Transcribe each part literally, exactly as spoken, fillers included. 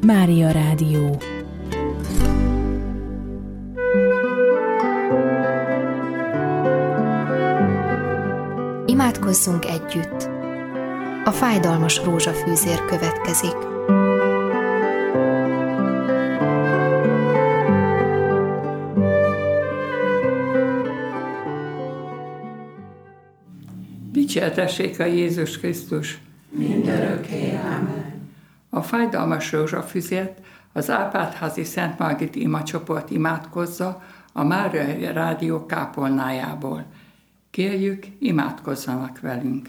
Mária Rádió. Imádkozzunk együtt. A fájdalmas rózsafűzér következik. Dicsértessék a Jézus Krisztus! Mindörökké, ámen. A fájdalmas rózsafüzért az Árpád-házi Szent Margit imacsoport imádkozza a Mária Rádió kápolnájából. Kérjük, imádkozzanak velünk!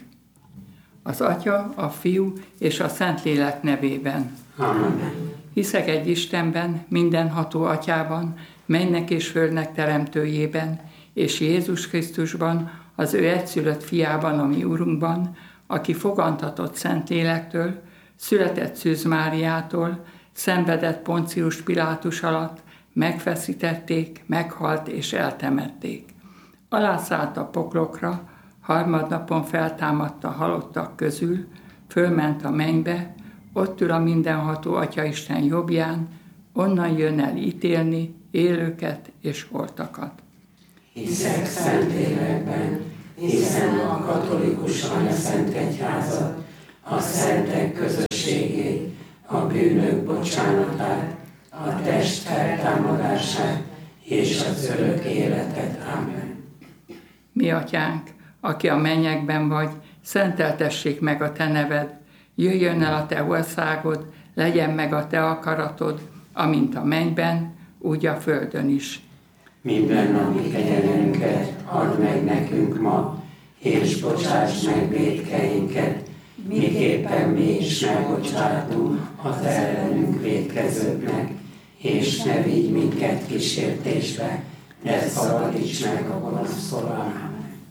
Az Atya, a Fiú és a Szentlélek nevében. Amen. Hiszek egy Istenben, mindenható Atyában, mennek és földnek teremtőjében, és Jézus Krisztusban, az ő egyszülött fiában, a mi Urunkban, aki fogantatott Szentlélektől, született Szűz Máriától, szenvedett Poncius Pilátus alatt, megfeszítették, meghalt és eltemették. Alászállt a poklokra, harmadnapon feltámadt a halottak közül, fölment a mennybe, ott ül a mindenható Atyaisten jobbján, onnan jön el ítélni élőket és holtakat. Hiszek Szentlélekben, hiszem a katolikus anyaszent egyházat, a szentek közösségét, a bűnök bocsánatát, a test feltámadását és az örök életet. Amen. Mi Atyánk, aki a mennyekben vagy, szenteltessék meg a te neved, jöjjön el a te országod, legyen meg a te akaratod, amint a mennyben, úgy a földön is. Minden napi kegyelmünket add meg nekünk ma, és bocsáss meg vétkeinket, miképpen mi is megbocsátunk az ellenünk vétkezőknek, és ne vigy minket kísértésbe, de szabadíts meg a gonosztól. Amen.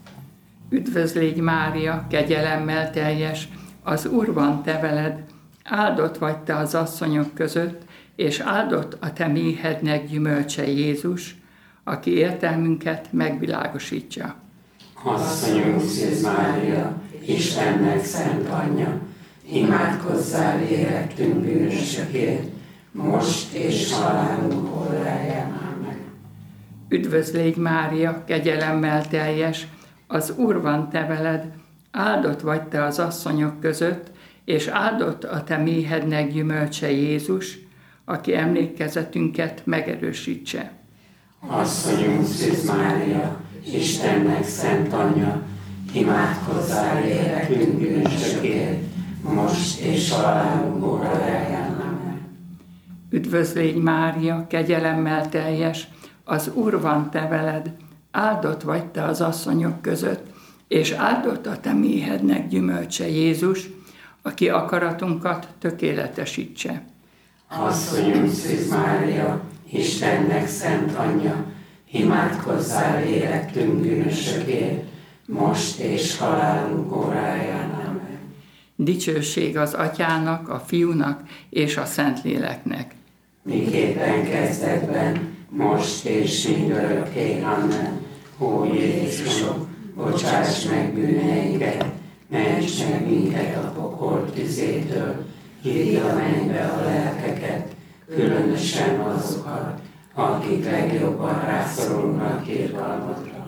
Üdvözlégy Mária, kegyelemmel teljes, az Úr van te veled, áldott vagy te az asszonyok között, és áldott a te méhednek gyümölcse Jézus, aki értelmünket megvilágosítja. Asszonyunk Szűz Mária, Istennek szent anyja, imádkozzál érettünk bűnösökért, most és halálunk óráján. Amen. Üdvözlégy Mária, kegyelemmel teljes, az Úr van te veled, áldott vagy te az asszonyok között, és áldott a te méhednek gyümölcse Jézus, aki emlékezetünket megerősítse. Asszonyunk Szűz Mária, Istennek szent anyja, imádkozzál érettünk bűnösökért, most és halálunk óráján. Amen. Üdvözlégy Mária, kegyelemmel teljes, az Úr van te veled, áldott vagy te az asszonyok között, és áldott a te méhednek gyümölcse Jézus, aki akaratunkat tökéletesítse. Asszonyunk Szűz Mária, Istennek szent anyja, imádkozzál érettünk bűnösökért, most és halálunk óráján. Amen. Dicsőség az Atyának, a Fiúnak és a Szentléleknek. Miképpen kezdetben, most és mindörökké. Amen. Ó Jézusunk, bocsáss meg bűneinket, ments meg minket a pokol tüzétől, hívd a mennybe a lelkeket, különösen azokat, akik legjobban rászorulnak irgalmadra.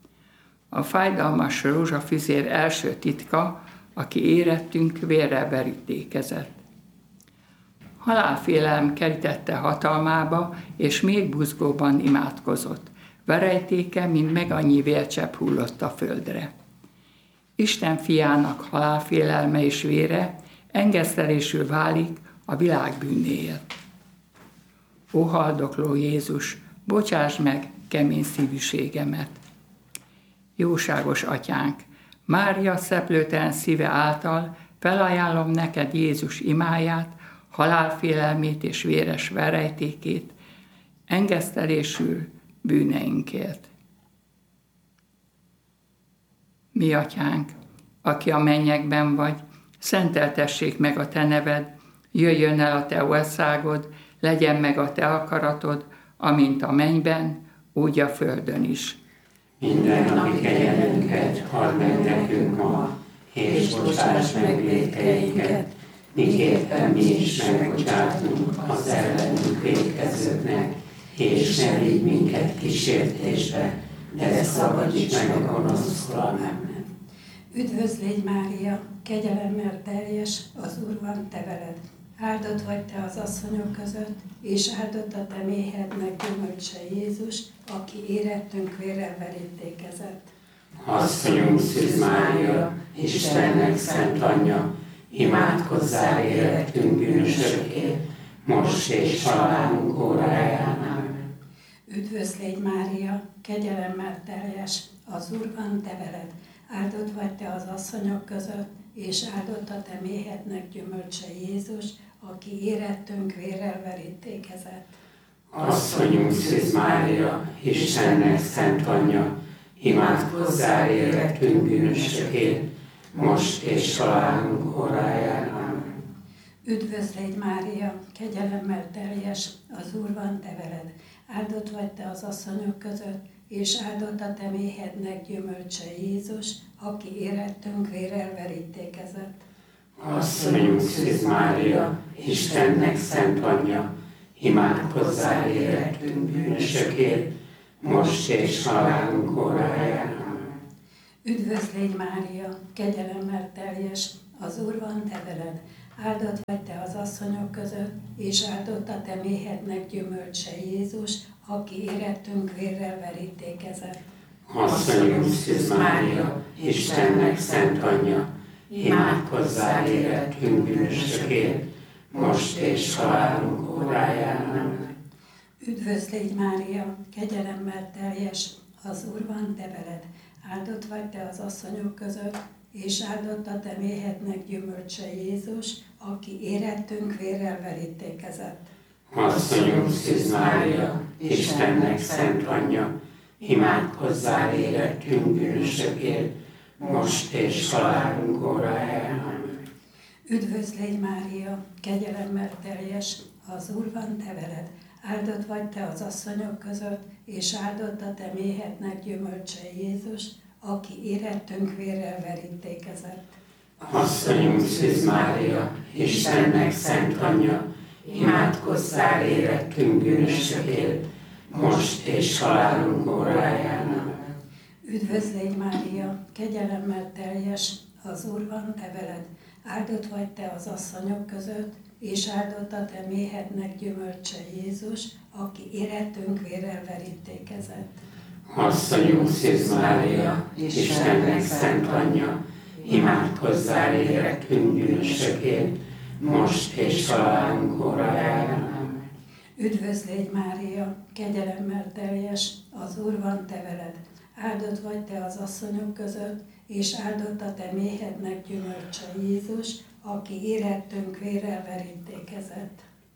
A fájdalmas rózsafüzér első titka, aki érettünk vérrel verítékezett. Halálfélelem kerítette hatalmába, és még buzgóban imádkozott. Verejtéke, mint meg annyi vércsepp hullott a földre. Isten fiának halálfélelme és vére engesztelésül válik a világ bűnéért. Ó haldokló Jézus, bocsáss meg kemény szívűségemet! Jóságos Atyánk, Mária szeplőtelen szíve által felajánlom neked Jézus imáját, halálfélelmét és véres verejtékét, engesztelésül bűneinkért. Mi Atyánk, aki a mennyekben vagy, szenteltessék meg a te neved, jöjjön el a te országod, legyen meg a te akaratod, amint a mennyben, úgy a földön is. Minden napi kegyelmünket add meg nekünk ma, és bocsáss meg vétkeinket, miképpen mi is megbocsátunk az ellenünk vétkezőknek, és ne vigy minket kísértésbe, de szabadíts meg a gonosztól, amen. Üdvözl légy, Mária, kegyelemmel teljes, az Úr van te veled. Áldott vagy te az asszonyok között, és áldott a te méhednek gyümölcse Jézus, aki érettünk vérrel verítékezett. Asszonyunk Szűz Mária, Istennek szent anyja, imádkozzál érettünk bűnösökért, most és halálunk óráján. Amen. Üdvözl légy, Mária, kegyelemmel teljes, az Úr van te veled. Áldott vagy te az asszonyok között, és áldott a te méhednek gyümölcse Jézus, aki érettünk vérrel verítékezett. Asszonyunk Szűz Mária, Istennek szent anyja, imádkozzál érettünk bűnösökért, most és halálunk óráján. Amen. Üdvözl légy, Mária, kegyelemmel teljes, az Úr van te veled. Áldott vagy te az asszonyok között, és áldott a te méhednek gyümölcse Jézus, aki érettünk vérrel verítékezett. Asszonyunk Szűz Mária, Istennek szent anyja, imádkozzál érettünk bűnösökért, most és halálunk óráján. Amen. Üdvözl légy, Mária, kegyelemmel teljes, az Úr van te veled. Áldott vagy te az asszonyok között, és áldott a te méhednek gyümölcse Jézus, aki érettünk vérrel verítékezett. Asszonyunk Szűz Mária, Istennek szent anyja, imádkozzál érettünk bűnösökért, most és halálunk óráján. Amen. Üdvözl légy, Mária, kegyelemmel teljes, az Úr van te veled. Áldott vagy te az asszonyok között, és áldott a te méhednek gyümölcse Jézus, aki érettünk vérrel verítékezett. Asszonyunk Szűz Mária, Istennek szent anyja, imádkozzál érettünk bűnösökért, most és halálunk óráján. Amen. Üdvözl légy, Mária, kegyelemmel teljes, az Úr van te veled. Áldott vagy te az asszonyok között, és áldott a te méhednek gyümölcse Jézus, aki érettünk vérrel verítékezett. Asszonyunk Szűz Mária, Istennek szent anyja, imádkozzál érettünk bűnösökért, most és halálunk óráján. Amen. Üdvözl légy, Mária, kegyelemmel teljes, az Úr van te veled. Áldott vagy te az asszonyok között, és áldott a te méhednek gyümölcse Jézus, aki érettünk vérrel verítékezett. Asszonyunk Szűz Mária, Istennek szent anyja, imádkozzál érettünk bűnösökért, most és halálunk óráján. Amen. Üdvözl légy, Mária, kegyelemmel teljes, az Úr van te veled. Áldott vagy te az asszonyok között, és áldott a te méhednek gyümölcse Jézus, aki érettünk vérrel verítékezett.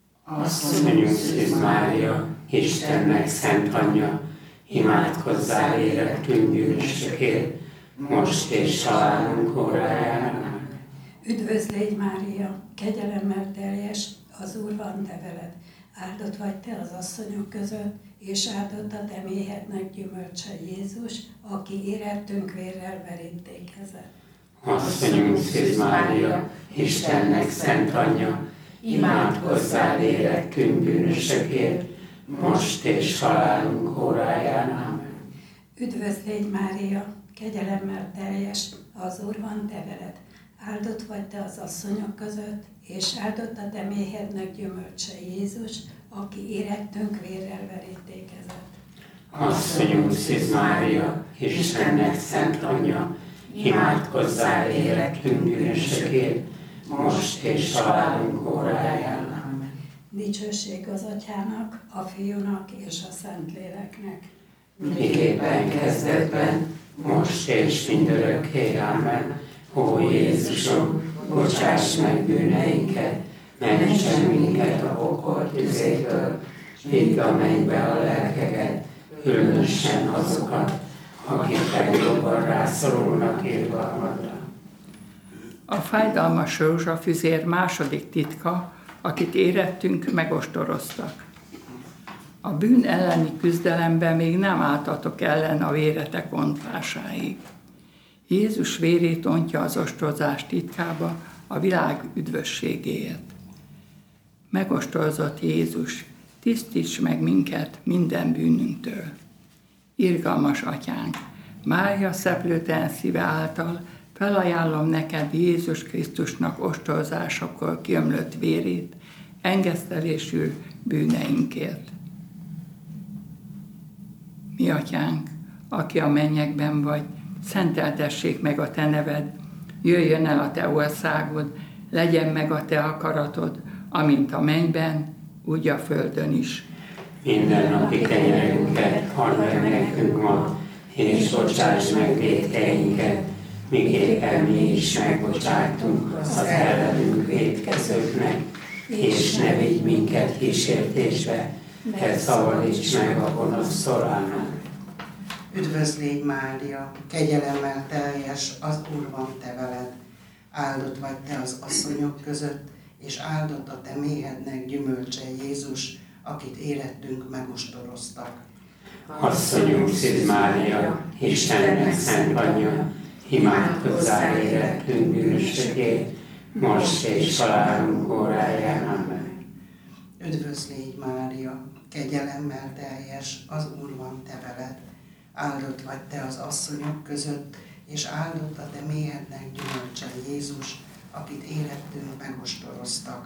Asszonyunk Szűz Mária, Istennek szent anyja, imádkozzál érettünk bűnösökért, most és halálunk óráján. Amen. Üdvözl légy, Mária, kegyelemmel teljes, az Úr van te veled. Áldott vagy te az asszonyok között, és áldott a te méhednek gyümölcse Jézus, aki érettünk vérrel verítékezett. Asszonyunk Szűz Mária, Istennek szent anyja, imádkozzál érettünk bűnösökért, most és halálunk óráján. Amen. Üdvözl légy, Mária, kegyelemmel teljes, az Úr van te veled. Áldott vagy te az asszonyok között, és áldott a te méhednek gyümölcse Jézus, aki érettünk vérrel verítékezett. Asszonyunk Szűz Mária, Istennek szent anyja, imádkozzál érettünk bűnösökért, most és halálunk óráján. Amen. Dicsőség az Atyának, a Fiúnak és a Szentléleknek. Miképpen kezdetben, most és mindörökké. Amen. Ó Jézusom, bocsáss meg bűneinket, mentsen minket a pokol tüzétől, vidd a mennybe a lelkeket, különösen azokat, akik legjobban rászorulnak irgalmadra. A fájdalmas rózsafüzér második titka, akit érettünk, megostoroztak. A bűn elleni küzdelemben még nem álltatok ellen a véretek ontásáig. Jézus vérét ontja az ostrozás titkába, a világ üdvösségéért. Megostorozott Jézus, tisztíts meg minket minden bűnünktől. Irgalmas Atyánk, Mária szeplőtelen szíve által felajánlom neked Jézus Krisztusnak ostorozásakor kiömlött vérét, engesztelésül bűneinkért. Mi Atyánk, aki a mennyekben vagy, szenteltessék meg a te neved, jöjjön el a te országod, legyen meg a te akaratod, amint a mennyben, úgy a földön is. Minden napi kenyerünket add meg nekünk ma, és bocsáss meg vétkeinket, miképpen mi is megbocsátunk az ellenünk vétkezőknek, és ne vigy minket kísértésbe, de szabadíts meg a gonosztól. Ámen. Üdvözl légy, Mária, kegyelemmel teljes, az Úr van te veled. Áldott vagy te az asszonyok között, és áldott a te méhednek gyümölcse Jézus, akit érettünk megostoroztak. Asszonyunk Szűz Mária, Istennek szent anyja, imádkozzál érettünk bűnösökért, most és halálunk óráján. Amen. Üdvözl légy, Mária, kegyelemmel teljes, az Úr van te veled. Áldott vagy te az asszonyok között, és áldott a te méhednek gyümölcse Jézus, akit érettünk megostoroztak.